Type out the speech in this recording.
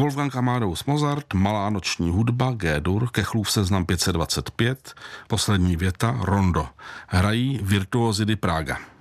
Wolfgang Amadeus Mozart, Malá noční hudba, G-dur, Kechlův seznam 525, poslední věta, Rondo. Hrají Virtuosi di Praga.